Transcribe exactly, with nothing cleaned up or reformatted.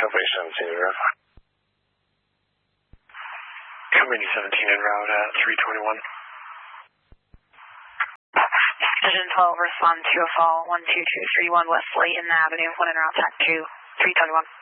Company seventeen en route. Company seventeen en route at three twenty-one. Precision twelve, respond to a fall one two two three one West Layton Avenue, one en route, tack two, three twenty-one.